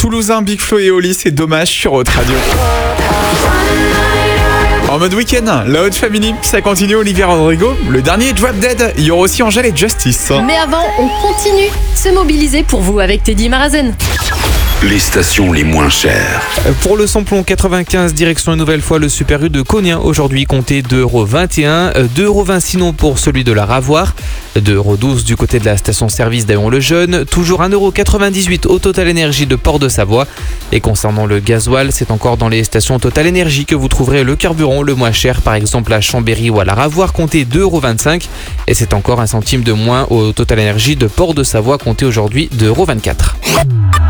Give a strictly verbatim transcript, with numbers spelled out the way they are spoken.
Toulousain, Big Flo et Oli, c'est dommage sur Haute Radio. En mode week-end, la Haute Family, ça continue, Olivier Rodrigo. Le dernier Drop Dead, il y aura aussi Angèle et Justice. Mais avant, on continue de se mobiliser pour vous avec Teddy Marazen. Les stations les moins chères. Pour le samplon quatre-vingt-quinze, direction une nouvelle fois le Super U de Cognien. Aujourd'hui, comptez deux euros vingt et un, deux euros vingt sinon pour celui de la Ravoir, deux euros douze du côté de la station-service d'Aillon-le-Jeune, toujours un euro quatre-vingt-dix-huit au Total Énergie de Port-de-Savoie. Et concernant le gasoil, c'est encore dans les stations Total Énergie que vous trouverez le carburant le moins cher, par exemple à Chambéry ou à la Ravoir, comptez deux euros vingt-cinq. Et c'est encore un centime de moins au Total Énergie de Port-de-Savoie, comptez aujourd'hui deux euros vingt-quatre.